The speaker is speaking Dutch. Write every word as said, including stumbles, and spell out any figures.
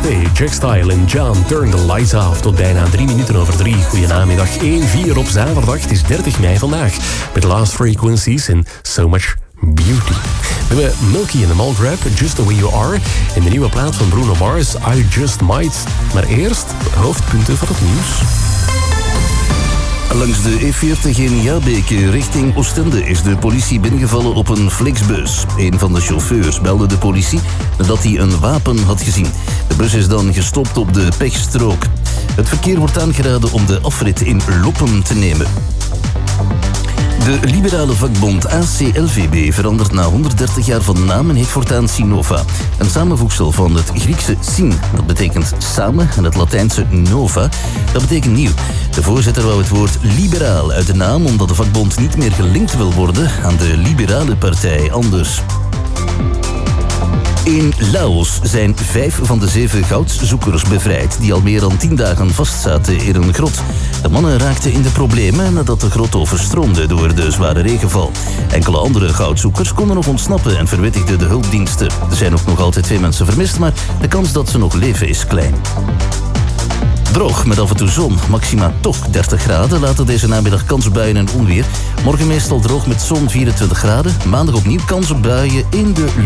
Stay, Jack Style en John Turn the Lights Off. Tot bijna drie minuten over drie. Goedenamiddag, één vier op zaterdag. Het is dertig mei vandaag. Met Last Frequencies en So Much Beauty. We hebben Milky en de Mulgrab, Just The Way You Are. En de nieuwe plaat van Bruno Mars, I Just Might. Maar eerst hoofdpunten van het nieuws. Langs de E veertig in Jabeek richting Oostende is de politie binnengevallen op een Flixbus. Een van de chauffeurs belde de politie nadat hij een wapen had gezien. De bus is dan gestopt op de pechstrook. Het verkeer wordt aangeraden om de afrit in Loppen te nemen. De liberale vakbond A C L V B verandert na honderddertig jaar van naam en heet voortaan Sinova. Een samenvoegsel van het Griekse syn, dat betekent samen, en het Latijnse nova, dat betekent nieuw. De voorzitter wou het woord liberaal uit de naam omdat de vakbond niet meer gelinkt wil worden aan de liberale partij Anders. In Laos zijn vijf van de zeven goudzoekers bevrijd die al meer dan tien dagen vastzaten in een grot. De mannen raakten in de problemen nadat de grot overstroomde door de zware regenval. Enkele andere goudzoekers konden nog ontsnappen en verwittigden de hulpdiensten. Er zijn ook nog altijd twee mensen vermist, maar de kans dat ze nog leven is klein. Droog met af en toe zon, maxima toch dertig graden. Later deze namiddag kans op buien en onweer. Morgen meestal droog met zon vierentwintig graden. Maandag opnieuw kans op buien in de